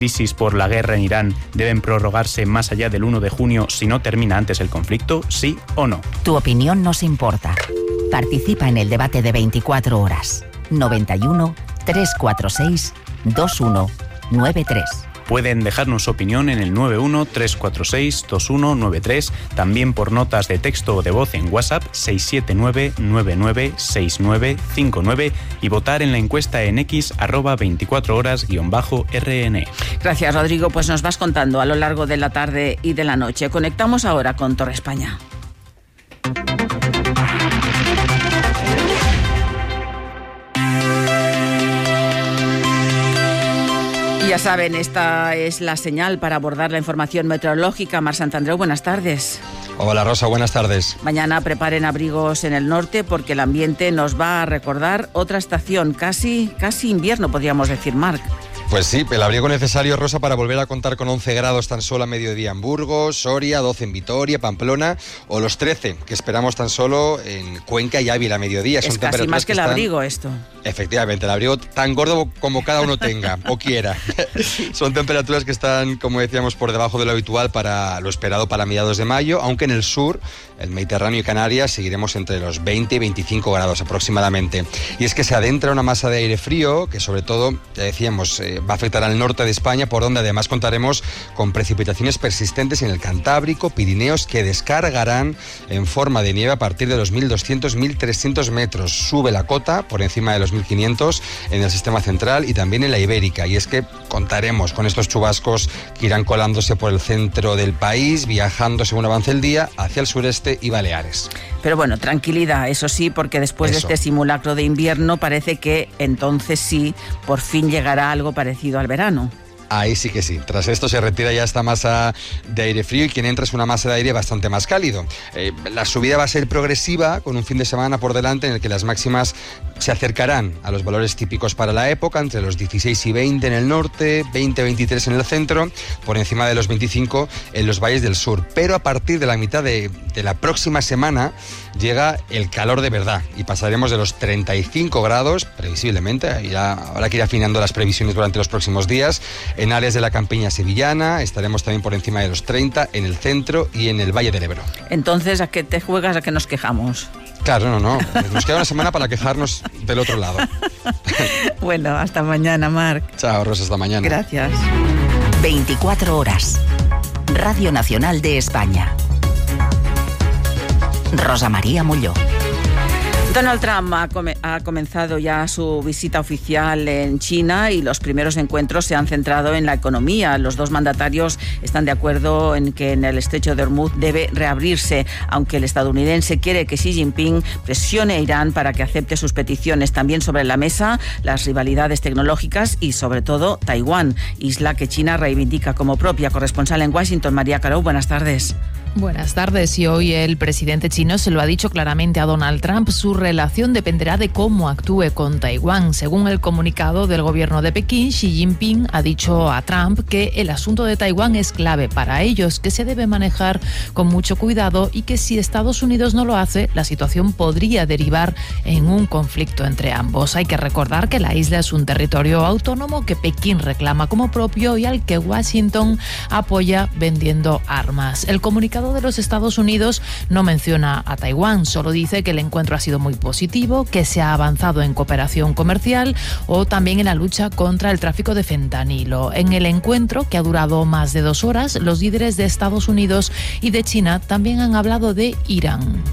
crisis por la guerra en Irán deben prorrogarse más allá del 1 de junio si no termina antes el conflicto, sí o no. Tu opinión nos importa. Participa en el debate de 24 horas. 91 346 2193. Pueden dejarnos su opinión en el 91-346-2193, también por notas de texto o de voz en WhatsApp 679-996959 y votar en la encuesta en X @24horas_RN. Gracias, Rodrigo. Pues nos vas contando a lo largo de la tarde y de la noche. Conectamos ahora con Torre España. Ya saben, esta es la señal para abordar la información meteorológica. Mar Santandreu, buenas tardes. Hola Rosa, buenas tardes. Mañana preparen abrigos en el norte porque el ambiente nos va a recordar otra estación, casi invierno podríamos decir, Marc. Pues sí, el abrigo necesario, Rosa, para volver a contar con 11 grados tan solo a mediodía en Burgos, Soria, 12 en Vitoria, Pamplona, o los 13 que esperamos tan solo en Cuenca y Ávila a mediodía. Es casi más que el abrigo esto. Efectivamente, el abrigo tan gordo como cada uno tenga o quiera. Son temperaturas que están, como decíamos, por debajo de lo habitual para lo esperado para mediados de mayo, aunque en el sur, el Mediterráneo y Canarias, seguiremos entre los 20 y 25 grados aproximadamente. Y es que se adentra una masa de aire frío que, sobre todo, ya decíamos, va a afectar al norte de España, por donde además contaremos con precipitaciones persistentes en el Cantábrico, Pirineos, que descargarán en forma de nieve a partir de los 1.200-1.300 metros. Sube la cota por encima de los 1.500 en el sistema central y también en la Ibérica. Y es que contaremos con estos chubascos que irán colándose por el centro del país, viajando según avance el día hacia el sureste y Baleares. Pero bueno, tranquilidad, eso sí, porque después de este simulacro de invierno parece que entonces sí, por fin llegará algo parecido al verano. Ahí sí que sí. Tras esto se retira ya esta masa de aire frío y quien entra es una masa de aire bastante más cálido. La subida va a ser progresiva, con un fin de semana por delante en el que las máximas se acercarán a los valores típicos para la época, entre los 16 y 20 en el norte, 20-23 en el centro, por encima de los 25 en los valles del sur. Pero a partir de la mitad de la próxima semana llega el calor de verdad y pasaremos de los 35 grados, previsiblemente, habrá que ir afinando las previsiones durante los próximos días. En áreas de la campiña sevillana estaremos también por encima de los 30 en el centro y en el Valle del Ebro. Entonces, ¿a qué te juegas? ¿A qué nos quejamos? Claro, no. Nos queda una semana para quejarnos del otro lado. Bueno, hasta mañana, Marc. Chao, Rosa, hasta mañana. Gracias. 24 horas. Radio Nacional de España. Rosa María Molló. Donald Trump ha comenzado ya su visita oficial en China y los primeros encuentros se han centrado en la economía. Los dos mandatarios están de acuerdo en que en el estrecho de Hormuz debe reabrirse, aunque el estadounidense quiere que Xi Jinping presione a Irán para que acepte sus peticiones. También sobre la mesa las rivalidades tecnológicas y sobre todo Taiwán, isla que China reivindica como propia. Corresponsal en Washington, María Carou, buenas tardes. Buenas tardes. Y hoy el presidente chino se lo ha dicho claramente a Donald Trump. Su relación dependerá de cómo actúe con Taiwán. Según el comunicado del gobierno de Pekín, Xi Jinping ha dicho a Trump que el asunto de Taiwán es clave para ellos, que se debe manejar con mucho cuidado y que si Estados Unidos no lo hace, la situación podría derivar en un conflicto entre ambos. Hay que recordar que la isla es un territorio autónomo que Pekín reclama como propio y al que Washington apoya vendiendo armas. El comunicado de los Estados Unidos no menciona a Taiwán, solo dice que el encuentro ha sido muy positivo, que se ha avanzado en cooperación comercial o también en la lucha contra el tráfico de fentanilo. En el encuentro, que ha durado más de 2 horas, los líderes de Estados Unidos y de China también han hablado de Irán.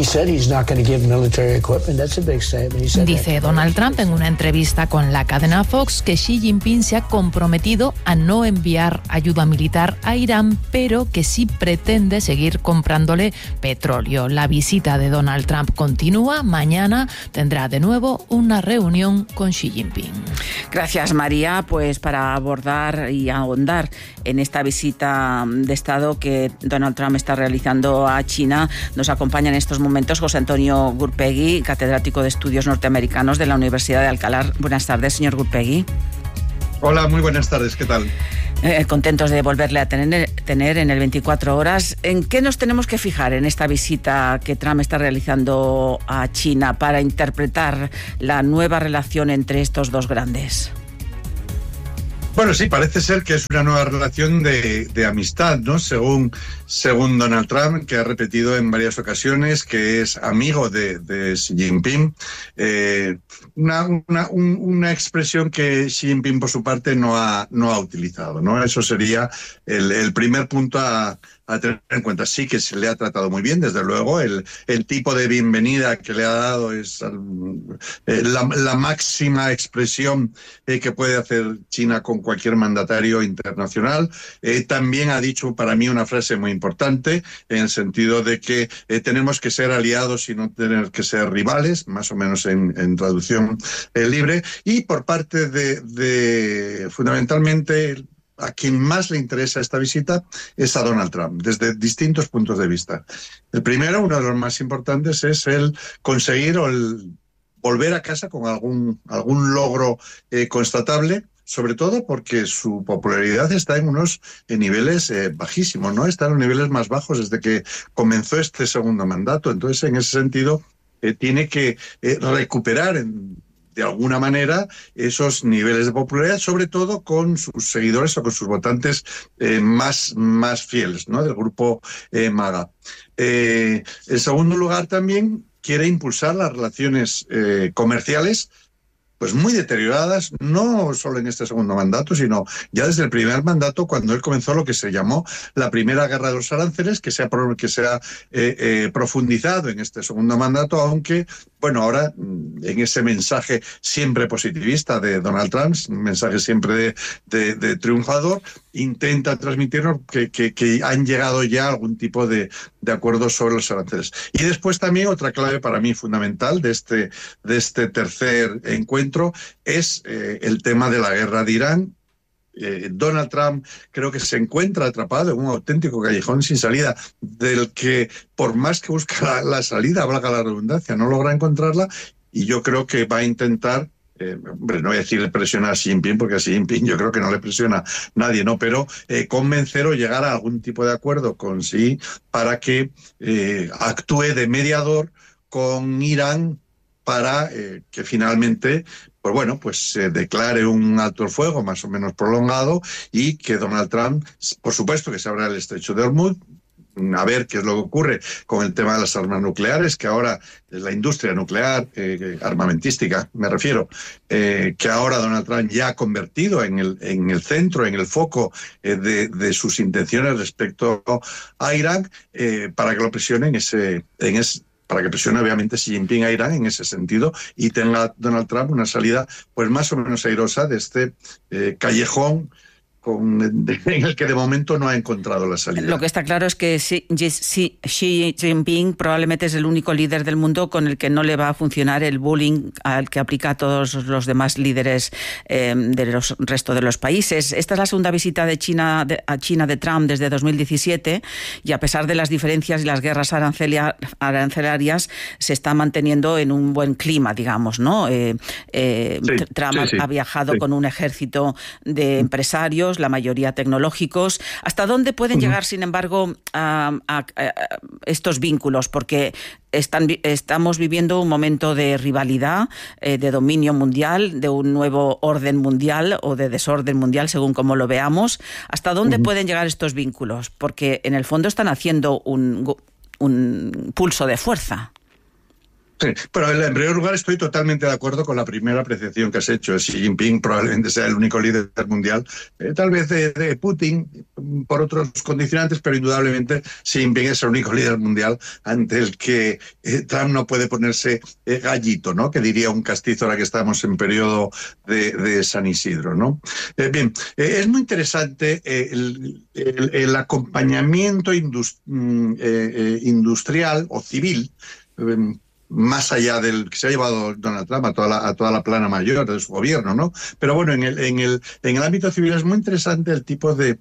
Dice Donald Trump en una entrevista con la cadena Fox que Xi Jinping se ha comprometido a no enviar ayuda militar a Irán, pero que sí pretende seguir comprándole petróleo. La visita de Donald Trump continúa. Mañana tendrá de nuevo una reunión con Xi Jinping. Gracias, María. Pues para abordar y ahondar en esta visita de Estado que Donald Trump está realizando a China, nos acompaña en estos momentos José Antonio Gurpegui, catedrático de Estudios Norteamericanos de la Universidad de Alcalá. Buenas tardes, señor Gurpegui. Hola, muy buenas tardes. ¿Qué tal? Contentos de volverle a tener en el 24 horas. ¿En qué nos tenemos que fijar en esta visita que Trump está realizando a China para interpretar la nueva relación entre estos dos grandes? Bueno, sí, parece ser que es una nueva relación de amistad, ¿no? Según Donald Trump, que ha repetido en varias ocasiones que es amigo de Xi Jinping. Una expresión que Xi Jinping, por su parte, no ha utilizado, ¿no? Eso sería el primer punto a tener en cuenta. Sí que se le ha tratado muy bien, desde luego. El tipo de bienvenida que le ha dado es la máxima expresión que puede hacer China con cualquier mandatario internacional. También ha dicho para mí una frase muy importante, en el sentido de que tenemos que ser aliados y no tener que ser rivales, más o menos en traducción libre. Y por parte de fundamentalmente, a quien más le interesa esta visita es a Donald Trump, desde distintos puntos de vista. El primero, uno de los más importantes, es el conseguir o el volver a casa con algún logro constatable, sobre todo porque su popularidad está en unos niveles bajísimos, ¿no? Está en los niveles más bajos desde que comenzó este segundo mandato. Entonces, en ese sentido, tiene que recuperar de alguna manera esos niveles de popularidad, sobre todo con sus seguidores o con sus votantes más fieles, ¿no? Del grupo MAGA. En segundo lugar, también quiere impulsar las relaciones comerciales, pues muy deterioradas, no solo en este segundo mandato, sino ya desde el primer mandato, cuando él comenzó lo que se llamó la primera guerra de los aranceles, que se ha profundizado en este segundo mandato, aunque, bueno, ahora en ese mensaje siempre positivista de Donald Trump, un mensaje siempre de triunfador, intenta transmitirnos que han llegado ya a algún tipo de acuerdo sobre los aranceles. Y después también otra clave para mí fundamental de este tercer encuentro es el tema de la guerra de Irán. Donald Trump creo que se encuentra atrapado en un auténtico callejón sin salida, del que por más que busca la salida, valga la redundancia, no logra encontrarla, y yo creo que va a intentar, no voy a decir presionar a Xi Jinping, porque a Xi Jinping yo creo que no le presiona nadie, ¿no? Pero convencer o llegar a algún tipo de acuerdo con Xi para que actúe de mediador con Irán para que finalmente, pues bueno, pues se declare un alto el fuego más o menos prolongado y que Donald Trump, por supuesto que se abra el estrecho de Hormuz, a ver qué es lo que ocurre con el tema de las armas nucleares, que ahora la industria nuclear, armamentística me refiero, que ahora Donald Trump ya ha convertido en el centro, en el foco de sus intenciones respecto a Irán, para que lo presione para que presione obviamente Xi Jinping a Irán en ese sentido y tenga Donald Trump una salida pues más o menos airosa de este callejón en el que de momento no ha encontrado la salida. Lo que está claro es que Xi Jinping probablemente es el único líder del mundo con el que no le va a funcionar el bullying al que aplica a todos los demás líderes del resto de los países. Esta es la segunda visita a China de Trump desde 2017 y a pesar de las diferencias y las guerras arancelarias se está manteniendo en un buen clima, digamos, ¿no? Trump ha viajado con un ejército de empresarios, la mayoría tecnológicos. ¿Hasta dónde pueden llegar, sin embargo, a estos vínculos? Porque estamos viviendo un momento de rivalidad, de dominio mundial, de un nuevo orden mundial o de desorden mundial, según como lo veamos. ¿Hasta dónde pueden llegar estos vínculos? Porque en el fondo están haciendo un pulso de fuerza. Sí, pero en primer lugar estoy totalmente de acuerdo con la primera apreciación que has hecho. Xi Jinping probablemente sea el único líder mundial, tal vez de Putin por otros condicionantes, pero indudablemente Xi Jinping es el único líder mundial ante el que Trump no puede ponerse gallito, ¿no? Que diría un castizo ahora que estamos en periodo de San Isidro, ¿no? Bien, es muy interesante el acompañamiento industrial o civil, más allá del que se ha llevado Donald Trump a toda la plana mayor de su gobierno, ¿no? Pero bueno, en el ámbito civil es muy interesante el tipo de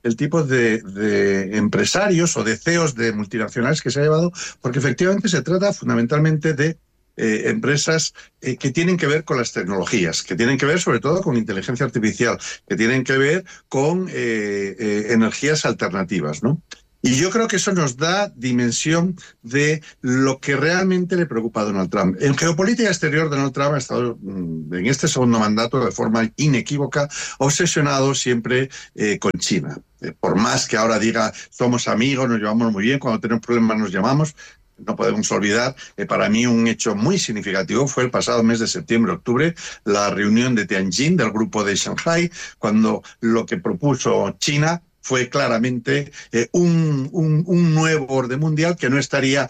empresarios o de CEOs de multinacionales que se ha llevado, porque efectivamente se trata fundamentalmente de empresas que tienen que ver con las tecnologías, que tienen que ver sobre todo con inteligencia artificial, que tienen que ver con energías alternativas, ¿no? Y yo creo que eso nos da dimensión de lo que realmente le preocupa a Donald Trump. En geopolítica exterior, Donald Trump ha estado en este segundo mandato de forma inequívoca obsesionado siempre con China. Por más que ahora diga somos amigos, nos llevamos muy bien, cuando tenemos problemas nos llamamos, no podemos olvidar, para mí un hecho muy significativo fue el pasado mes de septiembre-octubre, la reunión de Tianjin del grupo de Shanghai, cuando lo que propuso China fue claramente un nuevo orden mundial que no estaría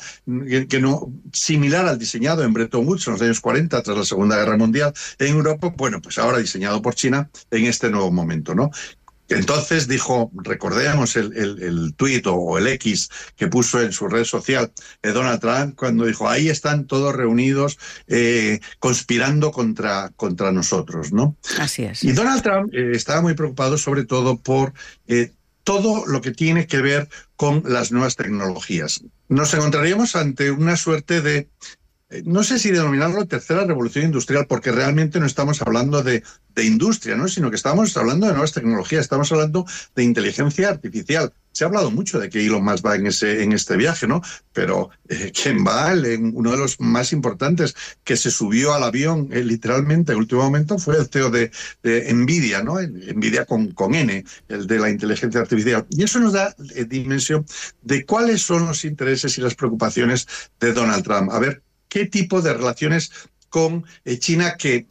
similar al diseñado en Bretton Woods en los años 40 tras la Segunda Guerra Mundial en Europa, bueno, pues ahora diseñado por China en este nuevo momento, ¿no? Entonces dijo, recordemos el tuit o el X que puso en su red social Donald Trump cuando dijo, ahí están todos reunidos conspirando contra nosotros, ¿no? Así es. Y Donald Trump estaba muy preocupado sobre todo por todo lo que tiene que ver con las nuevas tecnologías. Nos encontraríamos ante una suerte de, no sé si denominarlo tercera revolución industrial, porque realmente no estamos hablando de industria, ¿no? Sino que estamos hablando de nuevas tecnologías, estamos hablando de inteligencia artificial. Se ha hablado mucho de que Elon Musk va en este viaje, ¿no? Pero quien va, uno de los más importantes, que se subió al avión literalmente en el último momento, fue el CEO de Nvidia, ¿no? Nvidia con N, el de la inteligencia artificial. Y eso nos da dimensión de cuáles son los intereses y las preocupaciones de Donald Trump. A ver, ¿qué tipo de relaciones con China que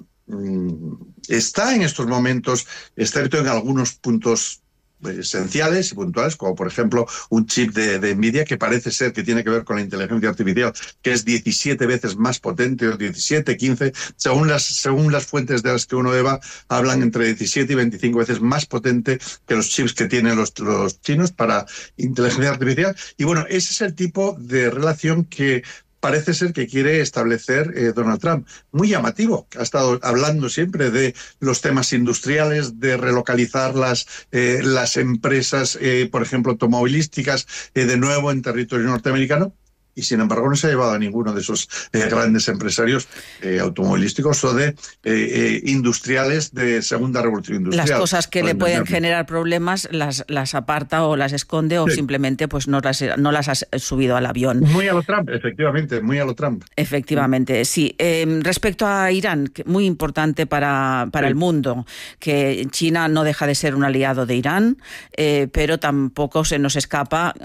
está en estos momentos, excepto en algunos puntos esenciales y puntuales, como por ejemplo un chip de Nvidia que parece ser que tiene que ver con la inteligencia artificial, que es 17 veces más potente, o 17, 15, según las fuentes de las que uno va, hablan entre 17 y 25 veces más potente que los chips que tienen los chinos para inteligencia artificial. Y bueno, ese es el tipo de relación que parece ser que quiere establecer Donald Trump. Muy llamativo. Ha estado hablando siempre de los temas industriales, de relocalizar las empresas, por ejemplo, automovilísticas, de nuevo en territorio norteamericano. Y sin embargo no se ha llevado a ninguno de esos grandes empresarios automovilísticos o de industriales de segunda revolución industrial. Las cosas que le pueden generar problemas las aparta o las esconde o simplemente pues no las has subido al avión. Muy a lo Trump, efectivamente, muy a lo Trump. Efectivamente, sí. Respecto a Irán, muy importante para el mundo, que China no deja de ser un aliado de Irán, pero tampoco se nos escapa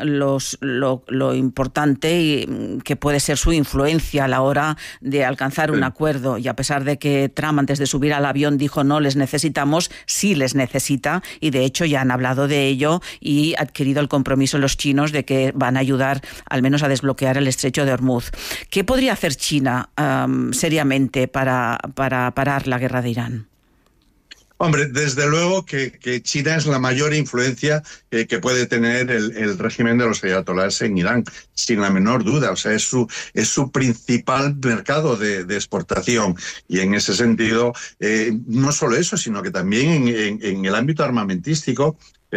lo importante y que puede ser su influencia a la hora de alcanzar un acuerdo. Y a pesar de que Trump antes de subir al avión dijo no les necesitamos, sí les necesita, y de hecho ya han hablado de ello y adquirido el compromiso los chinos de que van a ayudar al menos a desbloquear el estrecho de Hormuz. ¿Qué podría hacer China seriamente para parar la guerra de Irán? Hombre, desde luego que China es la mayor influencia que puede tener el régimen de los ayatolás en Irán, sin la menor duda. O sea, es su principal mercado de exportación. Y en ese sentido, no solo eso, sino que también en el ámbito armamentístico,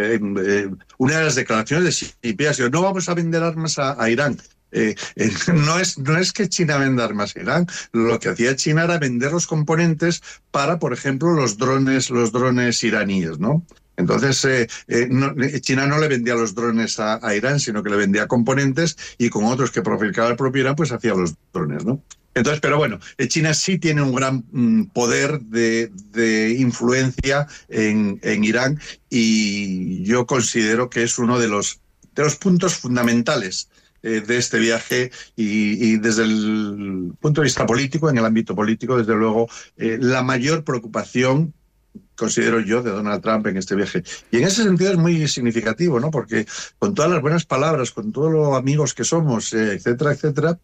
una de las declaraciones de Xi Jinping ha sido: no vamos a vender armas a Irán. No es que China venda armas a Irán. Lo que hacía China era vender los componentes para, por ejemplo, los drones iraníes, ¿no? Entonces, China no le vendía los drones a Irán, sino que le vendía componentes y con otros que fabricaba el propio Irán, pues hacía los drones, ¿no? Entonces, pero bueno, China sí tiene un gran poder de influencia en Irán, y yo considero que es uno de los puntos fundamentales de este viaje, y desde el punto de vista político, en el ámbito político, desde luego, la mayor preocupación, considero yo, de Donald Trump en este viaje. Y en ese sentido es muy significativo, ¿no? Porque con todas las buenas palabras, con todos los amigos que somos, etcétera, etcétera,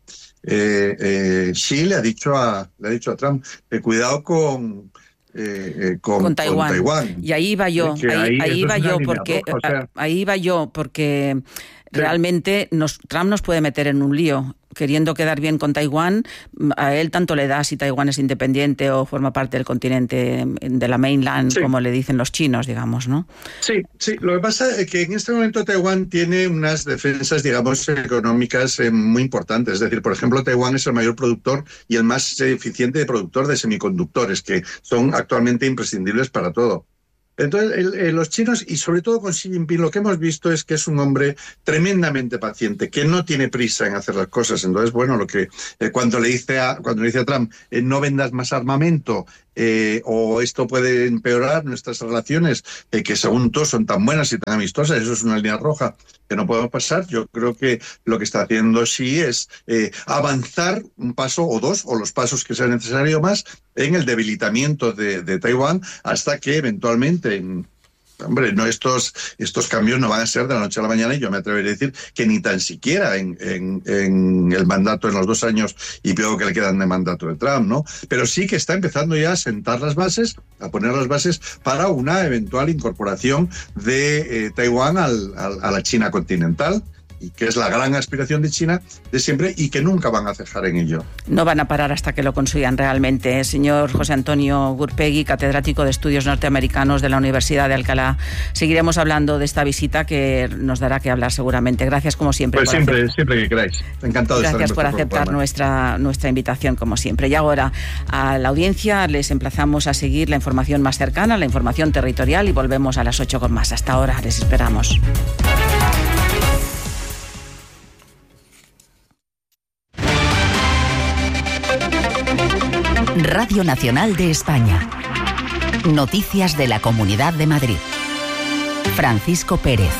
Xi le ha dicho a Trump, cuidado con Taiwán. Y ahí iba yo, ahí iba yo porque realmente Trump nos puede meter en un lío. Queriendo quedar bien con Taiwán, a él tanto le da si Taiwán es independiente o forma parte del continente, de la mainland, como le dicen los chinos, digamos, ¿no? Sí. Lo que pasa es que en este momento Taiwán tiene unas defensas, digamos, económicas muy importantes. Es decir, por ejemplo, Taiwán es el mayor productor y el más eficiente productor de semiconductores, que son actualmente imprescindibles para todo. Entonces, los chinos, y sobre todo con Xi Jinping, lo que hemos visto es que es un hombre tremendamente paciente, que no tiene prisa en hacer las cosas. Entonces, bueno, lo que cuando le dice a Trump, no vendas más armamento, o esto puede empeorar nuestras relaciones, que según todos son tan buenas y tan amistosas, eso es una línea roja que no podemos pasar. Yo creo que lo que está haciendo Xi es avanzar un paso o dos, o los pasos que sea necesario más, en el debilitamiento de Taiwán, hasta que eventualmente, hombre, no, estos cambios no van a ser de la noche a la mañana, y yo me atrevería a decir que ni tan siquiera en el mandato, en los 2 años y pico que le quedan de mandato de Trump, ¿no? Pero sí que está empezando ya a sentar las bases, a poner las bases para una eventual incorporación de Taiwán a la China continental, y que es la gran aspiración de China de siempre, y que nunca van a cejar en ello. No van a parar hasta que lo consigan realmente. Señor José Antonio Gurpegui, catedrático de Estudios Norteamericanos de la Universidad de Alcalá, seguiremos hablando de esta visita que nos dará que hablar seguramente. Gracias como siempre. Pues siempre que queráis. Encantado de estar en Gracias por aceptar nuestra invitación como siempre. Y ahora a la audiencia les emplazamos a seguir la información más cercana, la información territorial, y volvemos a las 8 con más. Hasta ahora les esperamos. Radio Nacional de España. Noticias de la Comunidad de Madrid. Francisco Pérez.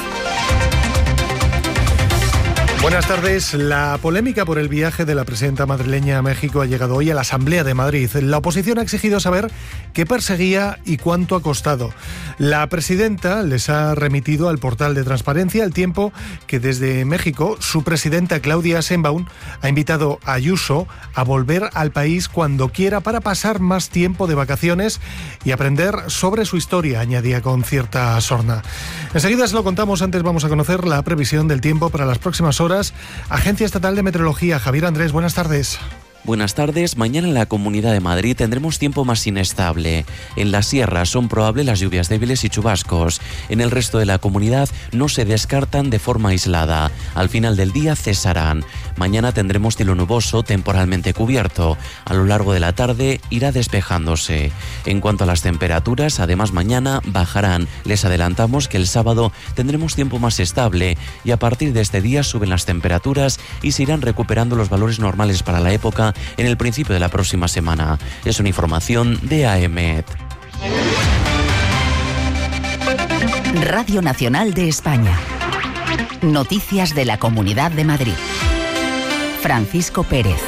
Buenas tardes. La polémica por el viaje de la presidenta madrileña a México ha llegado hoy a la Asamblea de Madrid. La oposición ha exigido saber qué perseguía y cuánto ha costado. La presidenta les ha remitido al portal de transparencia el tiempo que desde México su presidenta Claudia Sheinbaum ha invitado a Ayuso a volver al país cuando quiera para pasar más tiempo de vacaciones y aprender sobre su historia, añadía con cierta sorna. Enseguida se lo contamos, antes vamos a conocer la previsión del tiempo para las próximas horas. Agencia Estatal de Meteorología. Javier Andrés, buenas tardes. Buenas tardes. Mañana en la Comunidad de Madrid tendremos tiempo más inestable. En la sierra son probables las lluvias débiles y chubascos. En el resto de la comunidad no se descartan de forma aislada. Al final del día cesarán. Mañana tendremos cielo nuboso, temporalmente cubierto. A lo largo de la tarde irá despejándose. En cuanto a las temperaturas, además mañana bajarán. Les adelantamos que el sábado tendremos tiempo más estable y a partir de este día suben las temperaturas y se irán recuperando los valores normales para la época en el principio de la próxima semana. Es una información de AEMET. Radio Nacional de España. Noticias de la Comunidad de Madrid. Francisco Pérez.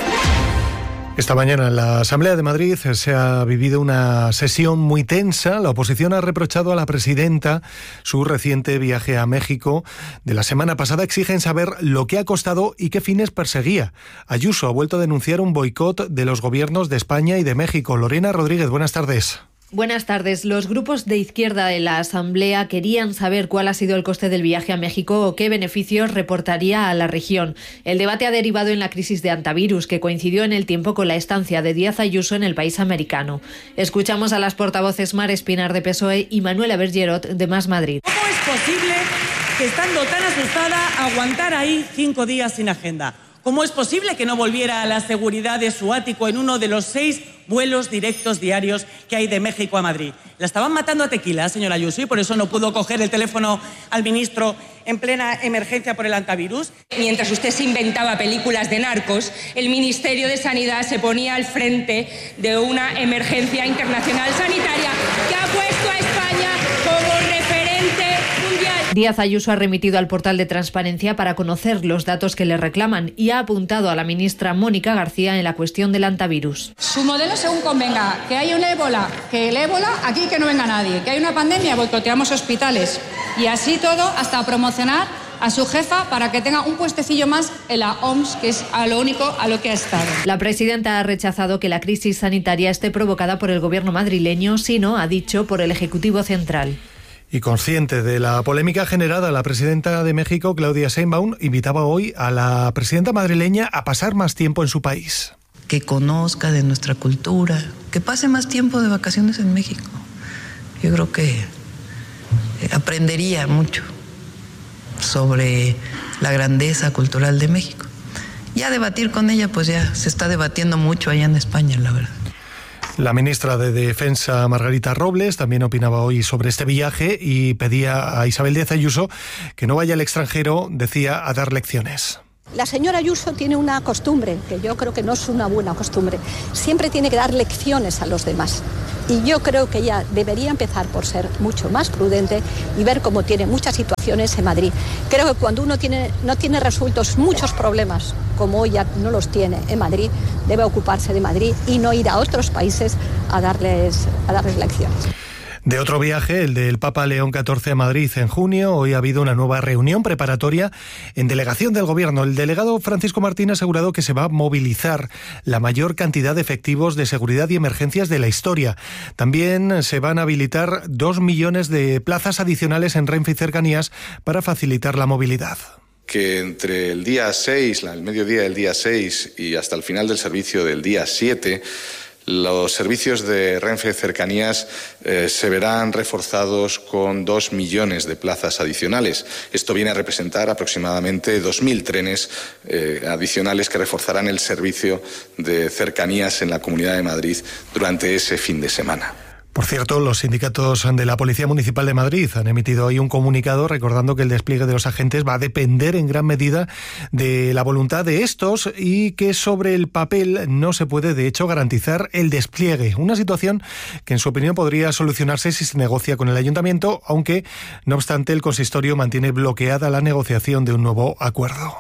Esta mañana en la Asamblea de Madrid se ha vivido una sesión muy tensa. La oposición ha reprochado a la presidenta su reciente viaje a México de la semana pasada. Exigen saber lo que ha costado y qué fines perseguía. Ayuso ha vuelto a denunciar un boicot de los gobiernos de España y de México. Lorena Rodríguez, buenas tardes. Buenas tardes. Los grupos de izquierda de la Asamblea querían saber cuál ha sido el coste del viaje a México o qué beneficios reportaría a la región. El debate ha derivado en la crisis de antivirus, que coincidió en el tiempo con la estancia de Díaz Ayuso en el país americano. Escuchamos a las portavoces Mar Espinar de PSOE y Manuela Bergerot de Más Madrid. ¿Cómo es posible que, estando tan asustada, aguantara ahí 5 días sin agenda? ¿Cómo es posible que no volviera a la seguridad de su ático en uno de los 6 vuelos directos diarios que hay de México a Madrid? La estaban matando a tequila, señora Ayuso, y por eso no pudo coger el teléfono al ministro en plena emergencia por el antivirus. Mientras usted se inventaba películas de narcos, el Ministerio de Sanidad se ponía al frente de una emergencia internacional sanitaria que ha puesto a España como referente mundial. Díaz Ayuso ha remitido al portal de transparencia para conocer los datos que le reclaman y ha apuntado a la ministra Mónica García en la cuestión del antivirus. Su modelo según convenga, que hay un ébola, que el ébola aquí que no venga nadie, que hay una pandemia, boicoteamos hospitales y así todo hasta promocionar a su jefa para que tenga un puestecillo más en la OMS, que es a lo único a lo que ha estado. La presidenta ha rechazado que la crisis sanitaria esté provocada por el gobierno madrileño, sino, ha dicho, por el Ejecutivo Central. Y consciente de la polémica generada, la presidenta de México, Claudia Sheinbaum, invitaba hoy a la presidenta madrileña a pasar más tiempo en su país. Que conozca de nuestra cultura, que pase más tiempo de vacaciones en México. Yo creo que aprendería mucho sobre la grandeza cultural de México. Ya debatir con ella, pues ya se está debatiendo mucho allá en España, la verdad. La ministra de Defensa, Margarita Robles, también opinaba hoy sobre este viaje y pedía a Isabel Díaz Ayuso que no vaya al extranjero, decía, a dar lecciones. La señora Ayuso tiene una costumbre, que yo creo que no es una buena costumbre. Siempre tiene que dar lecciones a los demás. Y yo creo que ella debería empezar por ser mucho más prudente y ver cómo tiene muchas situaciones en Madrid. Creo que cuando uno no tiene resueltos muchos problemas, como hoy ya no los tiene en Madrid, debe ocuparse de Madrid y no ir a otros países a darles lecciones. De otro viaje, el del Papa León XIV a Madrid en junio, hoy ha habido una nueva reunión preparatoria en delegación del Gobierno. El delegado Francisco Martín ha asegurado que se va a movilizar la mayor cantidad de efectivos de seguridad y emergencias de la historia. También se van a habilitar 2 millones de plazas adicionales en Renfe y cercanías para facilitar la movilidad. Que entre el día 6, el mediodía del día 6 y hasta el final del servicio del día 7, los servicios de Renfe Cercanías se verán reforzados con 2 millones de plazas adicionales. Esto viene a representar aproximadamente 2.000 trenes adicionales que reforzarán el servicio de cercanías en la Comunidad de Madrid durante ese fin de semana. Por cierto, los sindicatos de la Policía Municipal de Madrid han emitido hoy un comunicado recordando que el despliegue de los agentes va a depender en gran medida de la voluntad de estos y que sobre el papel no se puede, de hecho, garantizar el despliegue. Una situación que, en su opinión, podría solucionarse si se negocia con el Ayuntamiento, aunque, no obstante, el consistorio mantiene bloqueada la negociación de un nuevo acuerdo.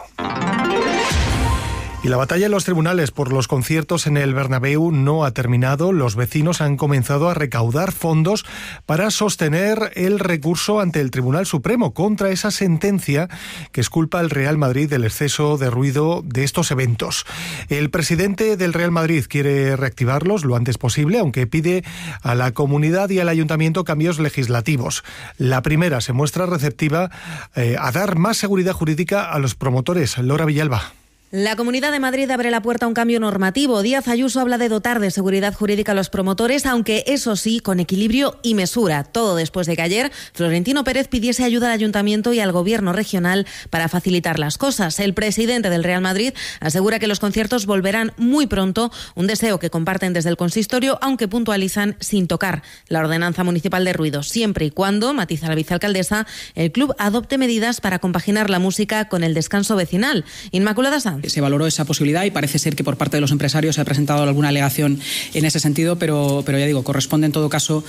Y la batalla en los tribunales por los conciertos en el Bernabéu no ha terminado. Los vecinos han comenzado a recaudar fondos para sostener el recurso ante el Tribunal Supremo contra esa sentencia que exculpa al Real Madrid del exceso de ruido de estos eventos. El presidente del Real Madrid quiere reactivarlos lo antes posible, aunque pide a la comunidad y al ayuntamiento cambios legislativos. La primera se muestra receptiva a dar más seguridad jurídica a los promotores. Laura Villalba. La Comunidad de Madrid abre la puerta a un cambio normativo. Díaz Ayuso habla de dotar de seguridad jurídica a los promotores, aunque eso sí, con equilibrio y mesura. Todo después de que ayer Florentino Pérez pidiese ayuda al Ayuntamiento y al Gobierno regional para facilitar las cosas. El presidente del Real Madrid asegura que los conciertos volverán muy pronto, un deseo que comparten desde el consistorio, aunque puntualizan sin tocar la ordenanza municipal de ruido, siempre y cuando, matiza la vicealcaldesa, el club adopte medidas para compaginar la música con el descanso vecinal. Inmaculada Sanz. Se valoró esa posibilidad y parece ser que por parte de los empresarios se ha presentado alguna alegación en ese sentido, pero ya digo, corresponde en todo caso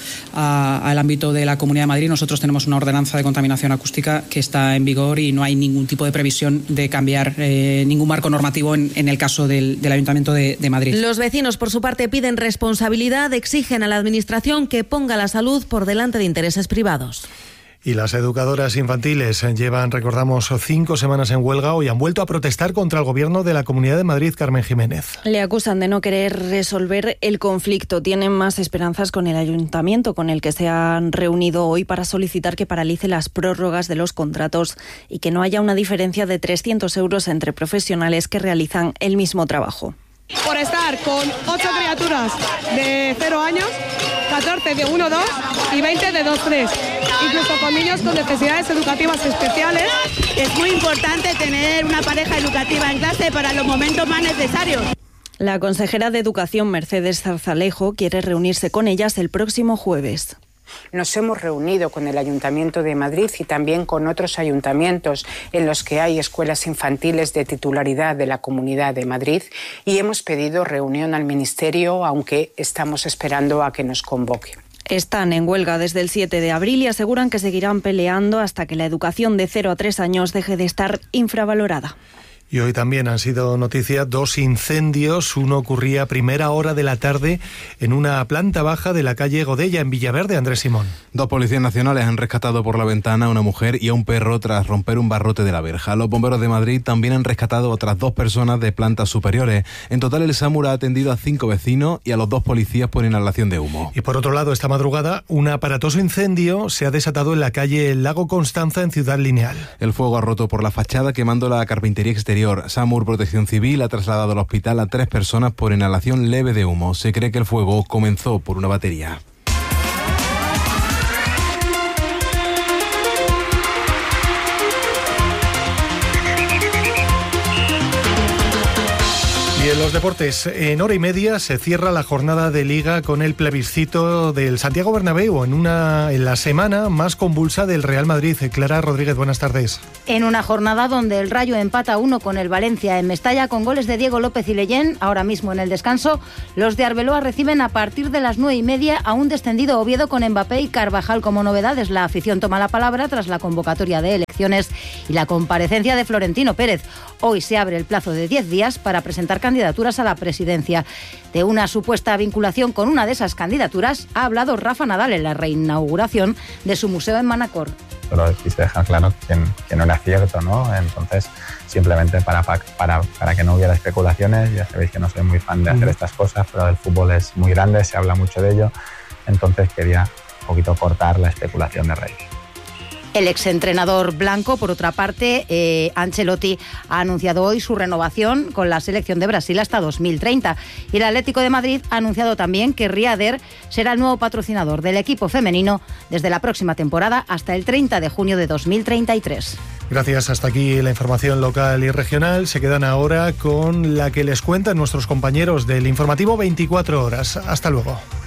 al ámbito de la Comunidad de Madrid. Nosotros tenemos una ordenanza de contaminación acústica que está en vigor y no hay ningún tipo de previsión de cambiar ningún marco normativo en el caso del Ayuntamiento de Madrid. Los vecinos, por su parte, piden responsabilidad, exigen a la Administración que ponga la salud por delante de intereses privados. Y las educadoras infantiles llevan, recordamos, 5 semanas en huelga. Hoy han vuelto a protestar contra el Gobierno de la Comunidad de Madrid. Carmen Jiménez. Le acusan de no querer resolver el conflicto. Tienen más esperanzas con el Ayuntamiento, con el que se han reunido hoy para solicitar que paralice las prórrogas de los contratos y que no haya una diferencia de 300 euros entre profesionales que realizan el mismo trabajo. Por estar con 8 criaturas de 0 años, 14 de 1-2 y 20 de 2-3, incluso con niños con necesidades educativas especiales. Es muy importante tener una pareja educativa en clase para los momentos más necesarios. La consejera de Educación, Mercedes Zarzalejo, quiere reunirse con ellas el próximo jueves. Nos hemos reunido con el Ayuntamiento de Madrid y también con otros ayuntamientos en los que hay escuelas infantiles de titularidad de la Comunidad de Madrid y hemos pedido reunión al Ministerio, aunque estamos esperando a que nos convoque. Están en huelga desde el 7 de abril y aseguran que seguirán peleando hasta que la educación de 0 a 3 años deje de estar infravalorada. Y hoy también han sido noticia 2 incendios. Uno ocurría a primera hora de la tarde en una planta baja de la calle Godella, en Villaverde. Andrés Simón. 2 policías nacionales han rescatado por la ventana a una mujer y a un perro tras romper un barrote de la verja. Los bomberos de Madrid también han rescatado a otras 2 personas de plantas superiores. En total, el SAMUR ha atendido a 5 vecinos y a los 2 policías por inhalación de humo. Y por otro lado, esta madrugada, un aparatoso incendio se ha desatado en la calle Lago Constanza, en Ciudad Lineal. El fuego ha roto por la fachada, quemando la carpintería exterior. SAMUR Protección Civil ha trasladado al hospital a 3 personas por inhalación leve de humo. Se cree que el fuego comenzó por una batería. Y en Los deportes. En hora y media se cierra la jornada de Liga con el plebiscito del Santiago Bernabéu en la semana más convulsa del Real Madrid. Clara Rodríguez, buenas tardes. En una jornada donde el Rayo empata 1 con el Valencia en Mestalla con goles de Diego López y Leyen, ahora mismo en el descanso, los de Arbeloa reciben a partir de las 9:30 a un descendido Oviedo con Mbappé y Carvajal como novedades. La afición toma la palabra tras la convocatoria de elecciones y la comparecencia de Florentino Pérez. Hoy se abre el plazo de 10 días para presentar candidaturas a la presidencia. De una supuesta vinculación con una de esas candidaturas ha hablado Rafa Nadal en la reinauguración de su museo en Manacor. Solo quise dejar claro que no era cierto, ¿no? Entonces, simplemente para que no hubiera especulaciones, ya sabéis que no soy muy fan de hacer estas cosas, pero el fútbol es muy grande, se habla mucho de ello, entonces quería un poquito cortar la especulación de raíz. El exentrenador blanco, por otra parte, Ancelotti, ha anunciado hoy su renovación con la selección de Brasil hasta 2030. Y el Atlético de Madrid ha anunciado también que Riader será el nuevo patrocinador del equipo femenino desde la próxima temporada hasta el 30 de junio de 2033. Gracias, hasta aquí la información local y regional. Se quedan ahora con la que les cuentan nuestros compañeros del informativo 24 horas. Hasta luego.